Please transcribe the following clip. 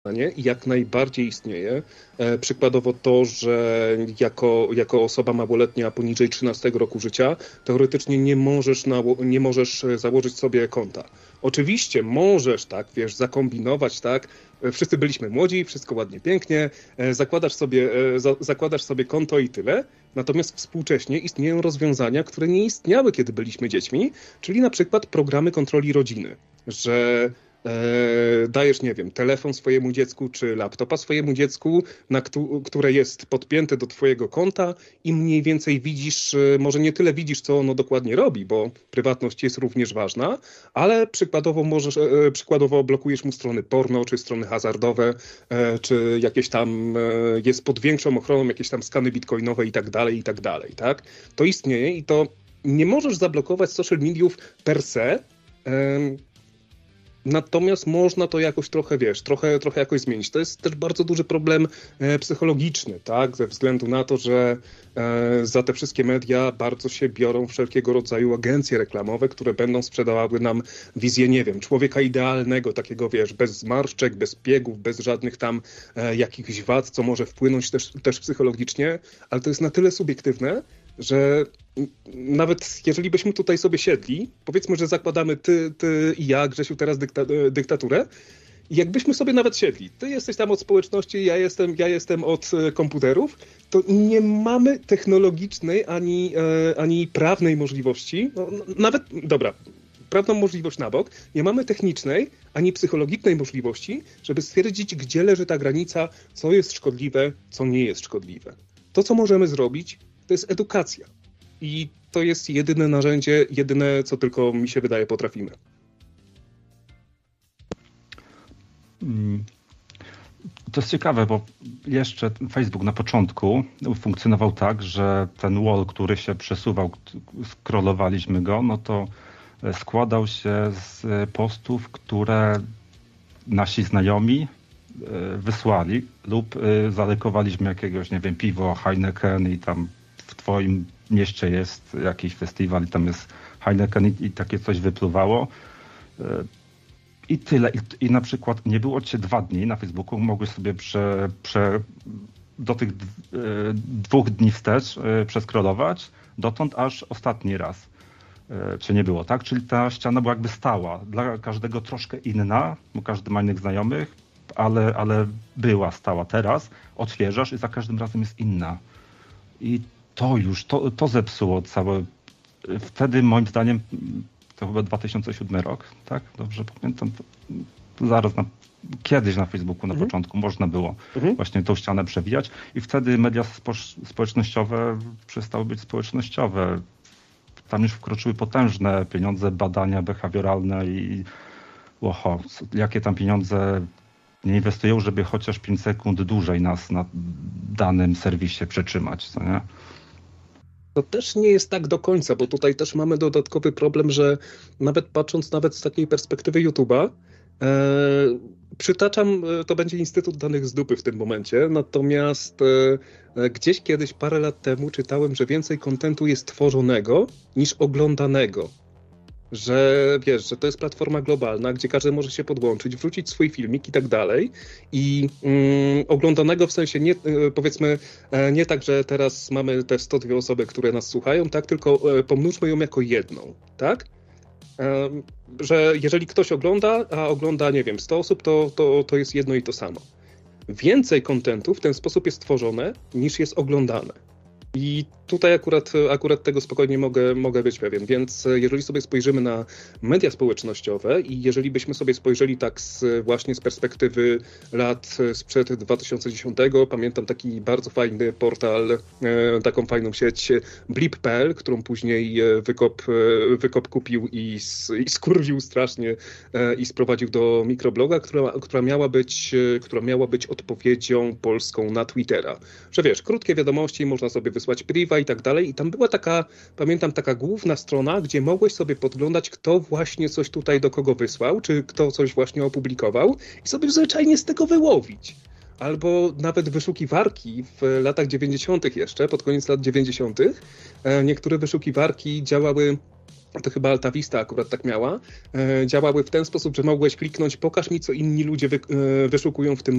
I jak najbardziej istnieje. Przykładowo to, że jako osoba małoletnia poniżej 13 roku życia teoretycznie nie możesz założyć sobie konta. Oczywiście możesz, tak, wiesz, zakombinować, tak, wszyscy byliśmy młodzi, wszystko ładnie, pięknie, zakładasz sobie konto i tyle, natomiast współcześnie istnieją rozwiązania, które nie istniały, kiedy byliśmy dziećmi, czyli na przykład programy kontroli rodziny, że dajesz, nie wiem, telefon swojemu dziecku czy laptopa swojemu dziecku, które jest podpięte do twojego konta i mniej więcej widzisz, może nie tyle widzisz, co ono dokładnie robi, bo prywatność jest również ważna, ale przykładowo blokujesz mu strony porno, czy strony hazardowe, czy jakieś tam jest pod większą ochroną jakieś tam skany bitcoinowe i tak dalej, tak? To istnieje i to nie możesz zablokować social mediów per se, natomiast można to jakoś trochę, wiesz, trochę jakoś zmienić. To jest też bardzo duży problem psychologiczny, tak? Ze względu na to, że za te wszystkie media bardzo się biorą wszelkiego rodzaju agencje reklamowe, które będą sprzedawały nam wizję, nie wiem, człowieka idealnego, takiego, wiesz, bez zmarszczek, bez piegów, bez żadnych tam jakichś wad, co może wpłynąć też psychologicznie, ale to jest na tyle subiektywne, że nawet jeżeli byśmy tutaj sobie siedli, powiedzmy, że zakładamy ty i ja, Grzesiu, teraz dyktaturę, i jakbyśmy sobie nawet siedli, ty jesteś tam od społeczności, ja jestem od komputerów, to nie mamy technologicznej ani prawnej możliwości, nawet, dobra, prawną możliwość na bok, nie mamy technicznej ani psychologicznej możliwości, żeby stwierdzić, gdzie leży ta granica, co jest szkodliwe, co nie jest szkodliwe. To, co możemy zrobić, to jest edukacja. I to jest jedyne narzędzie, jedyne, co tylko mi się wydaje, potrafimy. To jest ciekawe, bo jeszcze Facebook na początku funkcjonował tak, że ten wall, który się przesuwał, scrollowaliśmy go, no to składał się z postów, które nasi znajomi wysłali lub zalekowaliśmy jakiegoś, nie wiem, piwo, Heineken i tam w twoim mieście jest jakiś festiwal i tam jest Heineken i takie coś wypluwało. I tyle. I na przykład nie było cię 2 dni na Facebooku, mogłeś sobie do tych 2 dni wstecz przeskrolować, dotąd aż ostatni raz. Czy nie było, tak? Czyli ta ściana była jakby stała. Dla każdego troszkę inna, bo każdy ma innych znajomych, ale była stała. Teraz odświeżasz i za każdym razem jest inna. I to zepsuło całe. Wtedy moim zdaniem, to chyba 2007 rok, tak? Dobrze pamiętam. Zaraz kiedyś na Facebooku na początku można było właśnie tą ścianę przewijać i wtedy media społecznościowe przestały być społecznościowe. Tam już wkroczyły potężne pieniądze, badania behawioralne i jakie tam pieniądze nie inwestują, żeby chociaż 5 sekund dłużej nas na danym serwisie przetrzymać, co nie? To też nie jest tak do końca, bo tutaj też mamy dodatkowy problem, że nawet patrząc z takiej perspektywy YouTube'a, przytaczam, to będzie Instytut Danych z dupy w tym momencie, natomiast gdzieś kiedyś parę lat temu czytałem, że więcej kontentu jest tworzonego niż oglądanego. Że wiesz, że to jest platforma globalna, gdzie każdy może się podłączyć, wrzucić swój filmik i tak dalej i oglądanego w sensie nie, powiedzmy nie tak, że teraz mamy te 102 osoby, które nas słuchają, tak, tylko pomnóżmy ją jako jedną, tak? Że jeżeli ktoś ogląda, a ogląda, nie wiem, 100 osób, to jest jedno i to samo. Więcej kontentu w ten sposób jest tworzone, niż jest oglądane. I tutaj akurat tego spokojnie mogę być pewien, więc jeżeli sobie spojrzymy na media społecznościowe i jeżeli byśmy sobie spojrzeli tak właśnie z perspektywy lat sprzed 2010, pamiętam taki bardzo fajny portal, taką fajną sieć blip.pl, którą później Wykop kupił i skurwił strasznie i sprowadził do mikrobloga, która miała być odpowiedzią polską na Twittera. Że wiesz, krótkie wiadomości, można sobie wysłać priva i tak dalej. I tam była taka główna strona, gdzie mogłeś sobie podglądać, kto właśnie coś tutaj do kogo wysłał, czy kto coś właśnie opublikował i sobie zwyczajnie z tego wyłowić. Albo nawet wyszukiwarki w latach 90. jeszcze, pod koniec lat 90. Niektóre wyszukiwarki działały to chyba Alta Vista akurat tak miała, działały w ten sposób, że mogłeś kliknąć pokaż mi, co inni ludzie wyszukują w tym